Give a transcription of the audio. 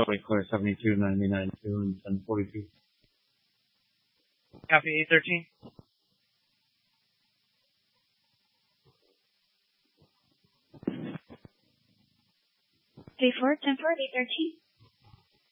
Clear 72, 99, 2, and 1042. Copy 813. Three 4 10 4 813.